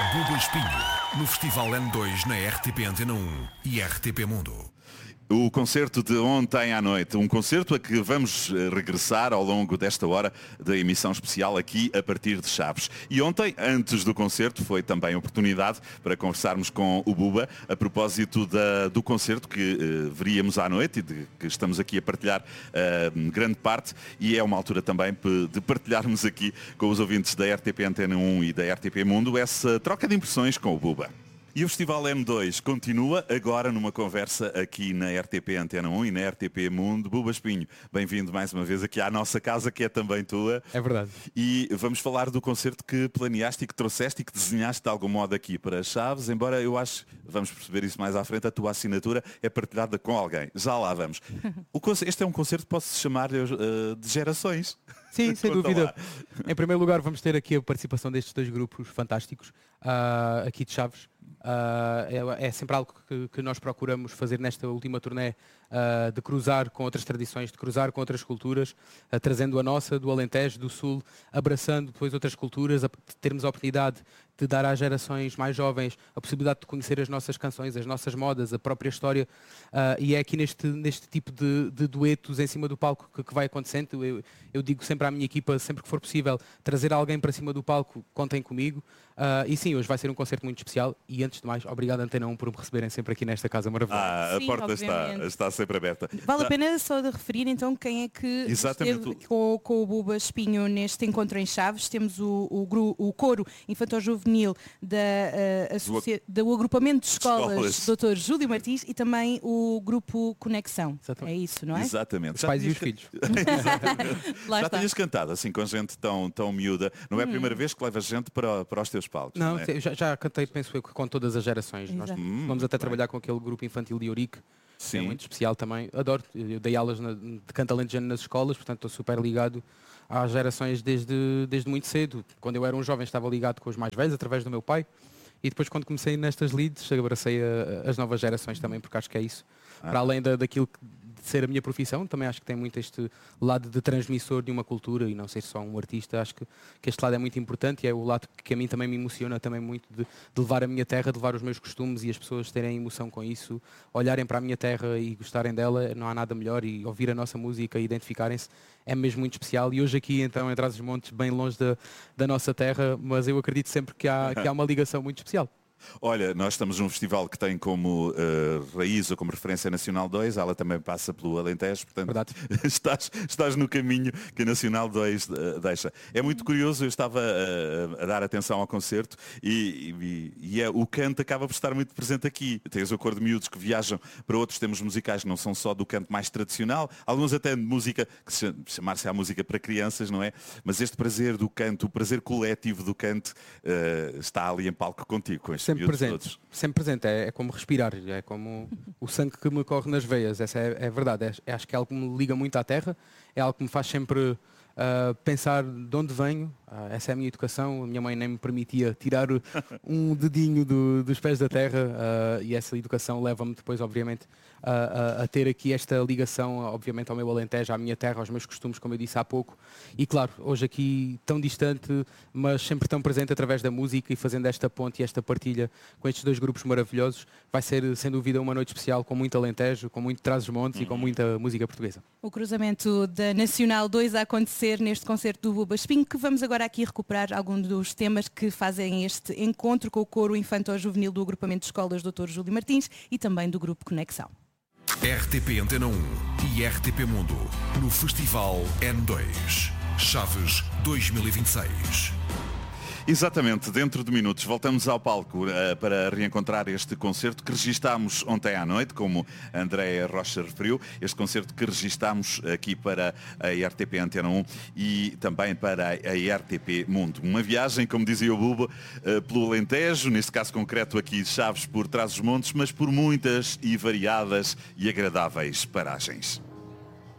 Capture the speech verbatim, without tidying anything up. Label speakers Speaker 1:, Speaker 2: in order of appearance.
Speaker 1: Buba Espinho, no Festival N dois na R T P Antena um e R T P Mundo.
Speaker 2: O concerto de ontem à noite, um concerto a que vamos regressar ao longo desta hora da emissão especial aqui a partir de Chaves. E ontem, antes do concerto, foi também oportunidade para conversarmos com o Buba a propósito da, do concerto que uh, veríamos à noite e de que estamos aqui a partilhar uh, grande parte, e é uma altura também de partilharmos aqui com os ouvintes da R T P Antena um e da R T P Mundo essa troca de impressões com o Buba. E o Festival N dois continua agora numa conversa aqui na R T P Antena um e na R T P Mundo. Buba Espinho, bem-vindo mais uma vez aqui à nossa casa, que é também tua.
Speaker 3: É verdade.
Speaker 2: E vamos falar do concerto que planeaste e que trouxeste e que desenhaste de algum modo aqui para Chaves, embora eu acho, vamos perceber isso mais à frente, a tua assinatura é partilhada com alguém. Já lá vamos. O concerto, este é um concerto que posso chamar uh, de gerações.
Speaker 3: Sim, sem dúvida. Em primeiro lugar, vamos ter aqui a participação destes dois grupos fantásticos, uh, aqui de Chaves. Uh, é, é sempre algo que, que nós procuramos fazer nesta última turnê, uh, de cruzar com outras tradições, de cruzar com outras culturas, uh, trazendo a nossa, do Alentejo, do Sul, abraçando depois outras culturas, a, de termos a oportunidade de dar às gerações mais jovens a possibilidade de conhecer as nossas canções, as nossas modas, a própria história, uh, e é aqui neste, neste tipo de, de duetos em cima do palco que, que vai acontecendo. Eu, eu digo sempre à minha equipa, sempre que for possível, trazer alguém para cima do palco, contem comigo. Uh, e sim, hoje vai ser um concerto muito especial e, antes de mais, obrigado Antena um por me receberem sempre aqui nesta casa maravilhosa.
Speaker 2: Ah, a
Speaker 4: sim,
Speaker 2: porta está, está sempre aberta.
Speaker 4: Vale a pena só de referir então quem é que
Speaker 2: Exatamente.
Speaker 4: esteve com, com o Buba Espinho neste encontro em Chaves. Temos o, o, gru, o coro infantil-juvenil da, uh, associa... do, do agrupamento de escolas, escolas. doutor Júlio Martins, e também o grupo Conexão.
Speaker 3: Exatamente.
Speaker 4: É isso, não é?
Speaker 2: Exatamente.
Speaker 3: Os pais e os filhos.
Speaker 4: Lá
Speaker 2: Já
Speaker 4: está.
Speaker 2: tinhas cantado assim com gente tão, tão miúda. Não é a primeira vez que levas gente para, para os teus palcos.
Speaker 3: Não,
Speaker 2: Não é?
Speaker 3: sim, já, já cantei, penso eu, com todas as gerações. Nós
Speaker 4: Exato.
Speaker 3: vamos até
Speaker 2: bem.
Speaker 3: trabalhar com aquele grupo infantil de Ourique, que
Speaker 2: Sim.
Speaker 3: é muito especial também. Adoro, eu dei aulas na, de canto alentejano nas escolas, portanto estou super ligado às gerações desde, desde muito cedo. Quando eu era um jovem estava ligado com os mais velhos, através do meu pai, e depois quando comecei nestas leads, abracei a, as novas gerações também, porque acho que é isso.
Speaker 2: Ah.
Speaker 3: Para além da, daquilo que de ser a minha profissão, também acho que tem muito este lado de transmissor de uma cultura e não ser só um artista. Acho que, que este lado é muito importante e é o lado que a mim também me emociona também muito, de, de levar a minha terra, de levar os meus costumes e as pessoas terem emoção com isso, olharem para a minha terra e gostarem dela. Não há nada melhor, e ouvir a nossa música e identificarem-se é mesmo muito especial. E hoje aqui então em Trás-os-Montes, bem longe da, da nossa terra, mas eu acredito sempre que há, que há uma ligação muito especial.
Speaker 2: Olha, nós estamos num festival que tem como uh, raiz ou como referência a Nacional dois, ela também passa pelo Alentejo, portanto estás, estás no caminho que a Nacional dois uh, deixa. É muito curioso, eu estava uh, a dar atenção ao concerto e, e, e é, o canto acaba por estar muito presente aqui. Tens o cor de miúdos que viajam para outros temas musicais que não são só do canto mais tradicional, alguns até de música, que se chamar-se a música para crianças, não é? Mas este prazer do canto, o prazer coletivo do canto uh, está ali em palco contigo, com este
Speaker 3: Sempre presente, sempre presente, é, é como respirar, é como o sangue que me corre nas veias, essa é, é verdade, é, é, acho que é algo que me liga muito à terra, é algo que me faz sempre uh, pensar de onde venho, uh, essa é a minha educação, a minha mãe nem me permitia tirar um dedinho do, dos pés da terra, uh, e essa educação leva-me depois, obviamente, a, a, a ter aqui esta ligação, obviamente, ao meu Alentejo, à minha terra, aos meus costumes, como eu disse há pouco, e claro, hoje aqui tão distante, mas sempre tão presente através da música e fazendo esta ponte e esta partilha com estes dois grupos maravilhosos, vai ser, sem dúvida, uma noite especial, com muito Alentejo, com muito Trás-os-Montes uhum. e com muita música portuguesa.
Speaker 4: O cruzamento da Nacional dois a acontecer neste concerto do Buba Espinho, que vamos agora aqui recuperar alguns dos temas que fazem este encontro com o coro infantil-juvenil do agrupamento de escolas doutor Júlio Martins e também do grupo Conexão.
Speaker 1: R T P Antena um e R T P Mundo, no Festival N dois, Chaves dois mil e vinte e seis.
Speaker 2: Exatamente, dentro de minutos voltamos ao palco uh, para reencontrar este concerto que registámos ontem à noite, como a Andréa Rocha referiu, este concerto que registámos aqui para a R T P Antena um e também para a R T P Mundo. Uma viagem, como dizia o Buba, uh, pelo Alentejo, neste caso concreto aqui Chaves por Trás-os-Montes, mas por muitas e variadas e agradáveis paragens.